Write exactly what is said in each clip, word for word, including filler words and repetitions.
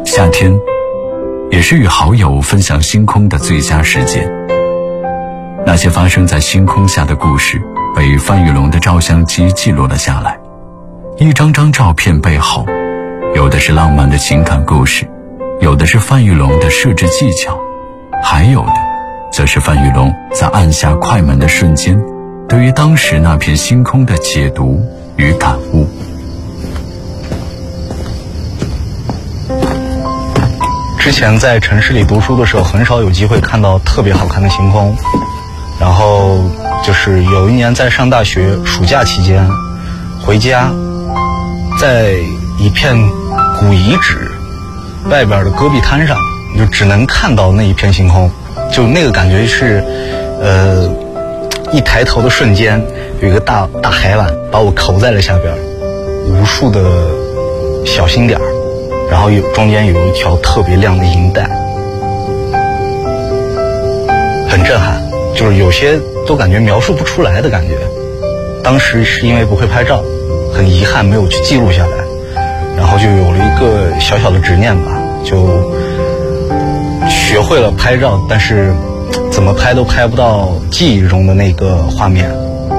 夏天也是与好友分享星空的最佳时节。那些发生在星空下的故事被范玉龙的照相机记录了下来，一张张照片背后，有的是浪漫的情感故事，有的是范玉龙的摄制技巧，还有的则是范玉龙在按下快门的瞬间对于当时那片星空的解读与感悟。 之前在城市里读书的时候，很少有机会看到特别好看的星空。然后就是有一年在上大学暑假期间回家，在一片古遗址外边的戈壁滩上，就只能看到那一片星空，就那个感觉是呃一抬头的瞬间，有一个大大海碗把我扣在了下边，无数的小星点，然后有中间有一条特别亮的银带，很震撼，就是有些都感觉描述不出来的感觉。当时是因为不会拍照，很遗憾没有去记录下来，然后就有了一个小小的执念吧，就学会了拍照，但是怎么拍都拍不到记忆中的那个画面。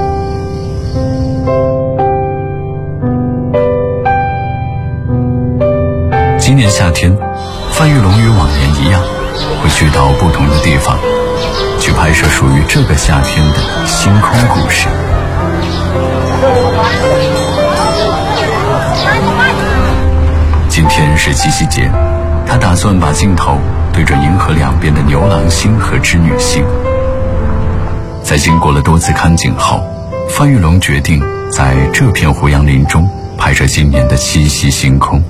今年夏天，范玉龙与往年一样，会去到不同的地方，去拍摄属于这个夏天的星空故事。今天是七夕节，他打算把镜头对准银河两边的牛郎星和织女星。在经过了多次看景后，范玉龙决定在这片胡杨林中拍摄今年的七夕星空。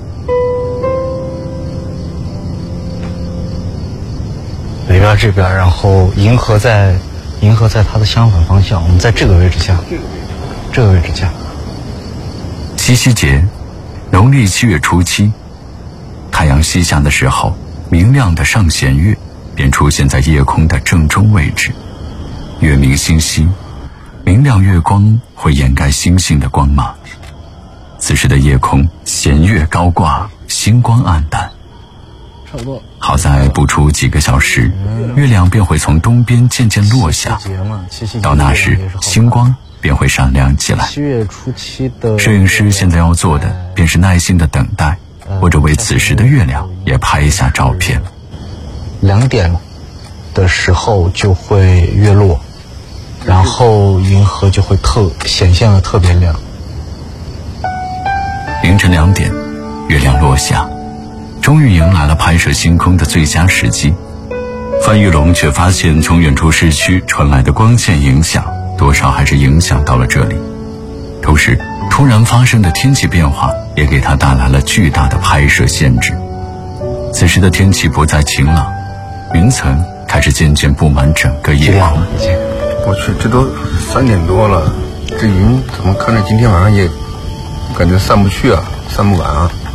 北边这边，然后银河在银河在它的相反方向，我们在这个位置下，这个位置下。 七夕节，农历七月初七，太阳西下的时候，明亮的上弦月便出现在夜空的正中位置。月明星稀，明亮月光会掩盖星星的光芒。此时的夜空，弦月高挂，星光暗淡。 差不多。 好在不出几个小时，月亮便会从东边渐渐落下，到那时星光便会闪亮起来。 七月初七的摄影师现在要做的便是耐心的等待，或者为此时的月亮也拍下照片。 两点的时候就会月落，然后银河就会特显现的特别亮。 凌晨两点，月亮落下，终于迎来了拍摄星空的最佳时机。范玉龙却发现从远处市区传来的光线影响，多少还是影响到了这里。同时，突然发生的天气变化也给他带来了巨大的拍摄限制。此时的天气不再晴朗，云层开始渐渐布满整个夜空。 我去，这都三点多了，这云怎么看着今天晚上也感觉散不去啊，散不完啊。